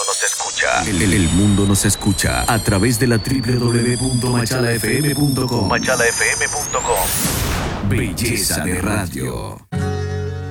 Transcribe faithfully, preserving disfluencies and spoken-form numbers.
nos escucha. El, el- el mundo nos escucha a través de la doble u doble u doble u punto machala f m punto com. machala f m punto com. Belleza de radio.